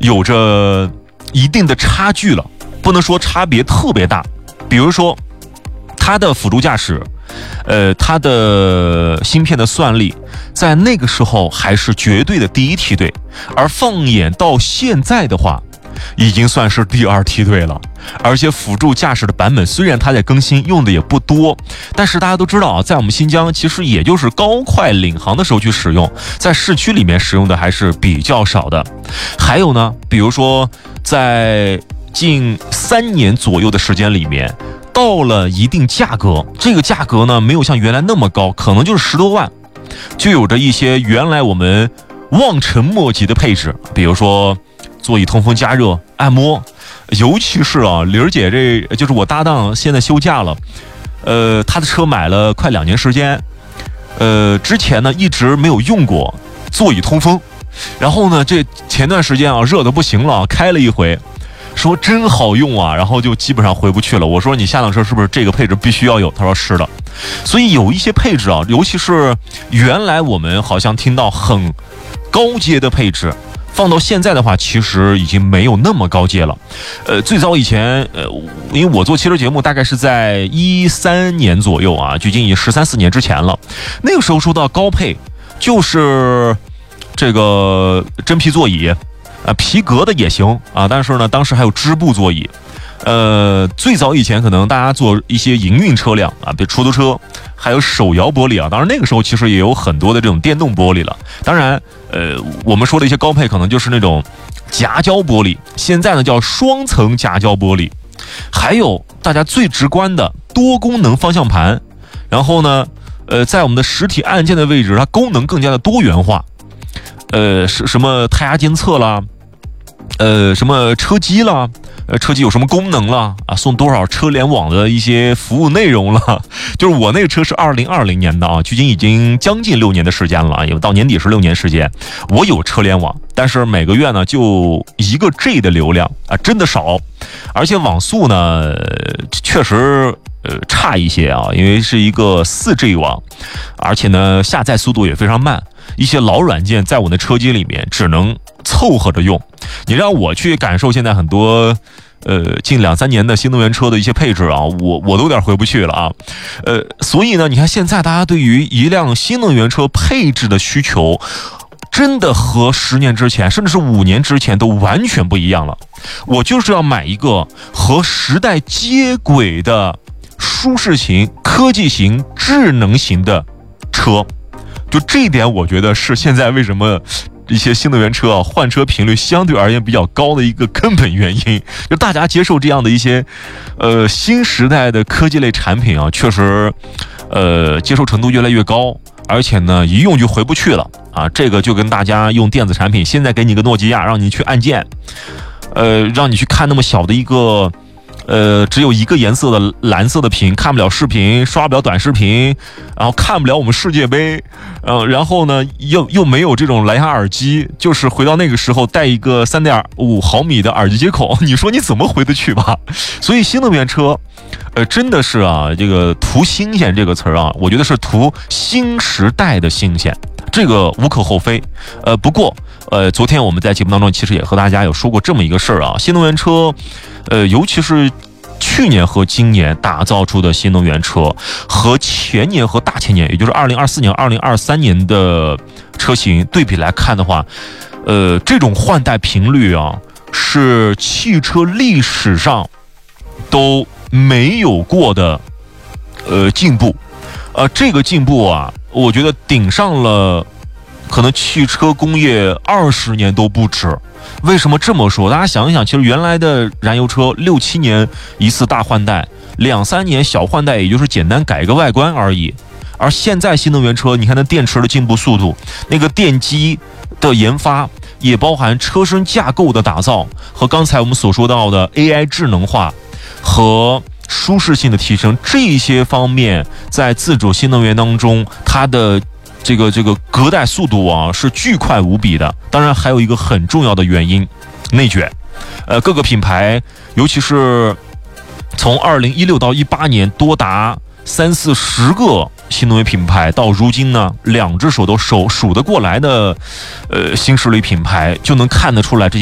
有着一定的差距了，不能说差别特别大。比如说它的辅助驾驶，它的芯片的算力，在那个时候还是绝对的第一梯队，而放眼到现在的话，已经算是第二梯队了。而且辅助驾驶的版本虽然它在更新，用的也不多，但是大家都知道啊，在我们新疆其实也就是高快领航的时候去使用，在市区里面使用的还是比较少的。还有呢，比如说在近3年左右的时间里面，到了一定价格，这个价格呢没有像原来那么高，可能就是10多万，就有着一些原来我们望尘莫及的配置，比如说座椅通风加热、按摩。尤其是啊，玲儿姐这就是我搭档，现在休假了，她的车买了快2年时间，之前呢一直没有用过座椅通风，然后呢这前段时间啊热得不行了，开了一回，说真好用啊，然后就基本上回不去了。我说你下辆车是不是这个配置必须要有？他说是的。所以有一些配置啊，尤其是原来我们好像听到很高阶的配置，放到现在的话，其实已经没有那么高阶了。最早以前，因为我做汽车节目大概是在13年左右啊，距今已经13、14年之前了。那个时候说到高配，就是这个真皮座椅，皮革的也行啊，但是呢，当时还有织布座椅。最早以前可能大家做一些营运车辆啊，比如出租车，还有手摇玻璃啊。当然那个时候其实也有很多的这种电动玻璃了。当然，我们说的一些高配可能就是那种夹胶玻璃，现在呢叫双层夹胶玻璃。还有大家最直观的多功能方向盘，然后呢，在我们的实体按键的位置，它功能更加的多元化。是什么胎压监测啦，什么车机啦，车机有什么功能了啊？送多少车联网的一些服务内容了？就是我那个车是2020年的啊，距今已经将近6年的时间了，因为到年底是6年时间。我有车联网，但是每个月呢就1个 G 的流量啊，真的少，而且网速呢确实差一些啊，因为是一个4G 网，而且呢下载速度也非常慢，一些老软件在我的车机里面只能凑合着用。你让我去感受现在很多近2、3年的新能源车的一些配置啊，我都有点回不去了啊。所以呢，你看现在大家对于一辆新能源车配置的需求，真的和10年之前，甚至是5年之前都完全不一样了。我就是要买一个和时代接轨的舒适型、科技型、智能型的车。就这一点，我觉得是现在为什么一些新能源车啊换车频率相对而言比较高的一个根本原因。就大家接受这样的一些新时代的科技类产品啊，确实接受程度越来越高，而且呢一用就回不去了啊。这个就跟大家用电子产品，现在给你个诺基亚让你去按键，让你去看那么小的一个只有一个颜色的蓝色的屏，看不了视频，刷不了短视频，然后看不了我们世界杯，然后呢又没有这种蓝牙耳机，就是回到那个时候带一个3.5毫米的耳机接口，你说你怎么回得去吧？所以新能源车真的是啊，这个图新鲜这个词儿啊，我觉得是图新时代的新鲜，这个无可厚非。不过昨天我们在节目当中其实也和大家有说过这么一个事儿啊，新能源车尤其是去年和今年打造出的新能源车，和前年和大前年，也就是2024年、2023年的车型对比来看的话，这种换代频率啊，是汽车历史上都没有过的进步。这个进步啊，我觉得顶上了可能汽车工业20年都不止。为什么这么说？大家想一想，其实原来的燃油车6、7年一次大换代，2、3年小换代，也就是简单改一个外观而已。而现在新能源车，你看那电池的进步速度，那个电机的研发，也包含车身架构的打造，和刚才我们所说到的 AI 智能化和舒适性的提升，这些方面在自主新能源当中，它的这个革代速度啊是巨快无比的。当然还有一个很重要的原因，内卷。各个品牌，尤其是从2016到18年多达30、40个新能源品牌，到如今呢2只手都数得过来的新势力品牌，就能看得出来这些